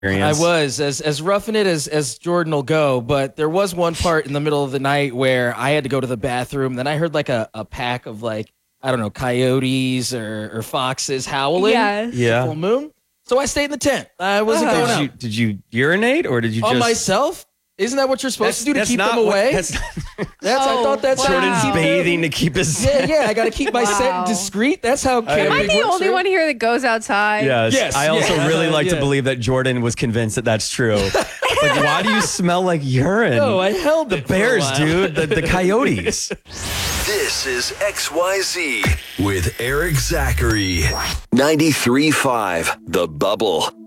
I was as roughing it as Jordan will go, but there was one part in the middle of the night where I had to go to the bathroom. Then I heard like a pack of like, I don't know, coyotes or foxes howling. Yes. Yeah. Full moon. So I stayed in the tent. I wasn't going out. Did you urinate or did you On just myself? Isn't that what you're supposed to do to keep them not what- away? that's I thought that's how you Jordan's keep them- bathing to keep his. Yeah, I got to keep my scent discreet. That's how Am I camping the works, only right? one here that goes outside? Yes. I also really like to yeah. believe that Jordan was convinced that that's true. Like, why do you smell like urine? No, I held the it for a bears, while. dude. The coyotes. This is XYZ with Eric Zachary. 93.5 The Bubble.